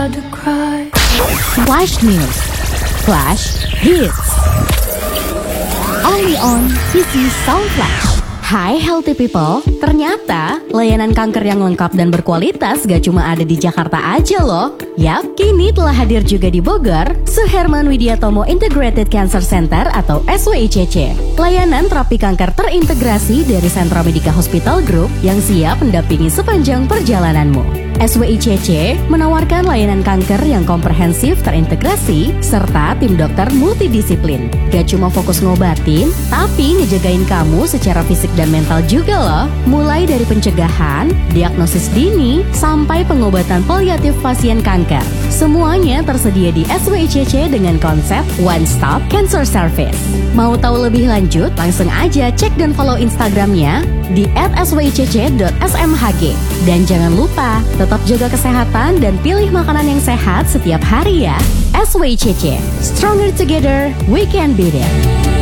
hard to cry. Flash News, Flash Hits, only on PC Sound Flash. Hai healthy people, ternyata layanan kanker yang lengkap dan berkualitas gak cuma ada di Jakarta aja loh. Yap, kini telah hadir juga di Bogor, Suherman Widiatomo Integrated Cancer Center atau SWICC. Layanan terapi kanker terintegrasi dari Sentra Medica Hospital Group yang siap mendampingi sepanjang perjalananmu. SWICC menawarkan layanan kanker yang komprehensif terintegrasi serta tim dokter multidisiplin. Gak cuma fokus ngobatin, tapi ngejagain kamu secara fisik dan mental juga loh. Mulai dari pencegahan, diagnosis dini, sampai pengobatan paliatif pasien kanker. Semuanya tersedia di SWICC dengan konsep One Stop Cancer Service. Mau tahu lebih lanjut? Langsung aja cek dan follow Instagramnya di @swicc.smhg. Dan jangan lupa, tetap jaga kesehatan dan pilih makanan yang sehat setiap hari ya. SWICC, Stronger Together, We Can Beat It.